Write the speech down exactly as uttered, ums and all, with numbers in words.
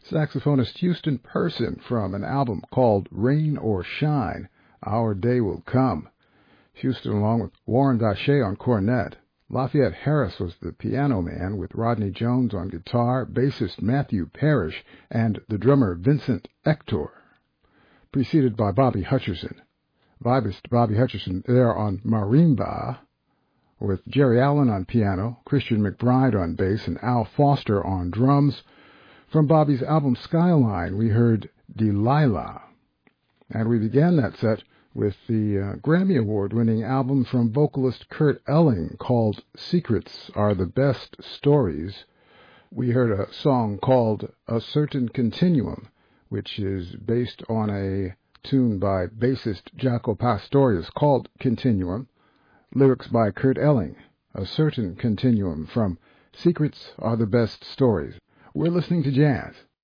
saxophonist Houston Person from an album called Rain or Shine, Our Day Will Come. Houston along with Warren Vacher on cornet. Lafayette Harris was the piano man with Rodney Jones on guitar, bassist Matthew Parrish, and the drummer Vincent Ector, preceded by Bobby Hutcherson. Vibist Bobby Hutcherson there on marimba, with Jerry Allen on piano, Christian McBride on bass, and Al Foster on drums. From Bobby's album Skyline, we heard Delilah. And we began that set with the uh, Grammy Award-winning album from vocalist Kurt Elling called Secrets Are the Best Stories. We heard a song called A Certain Continuum, which is based on a tune by bassist Jaco Pastorius called Continuum. Lyrics by Kurt Elling, A Certain Continuum from Secrets Are the Best Stories. We're listening to jazz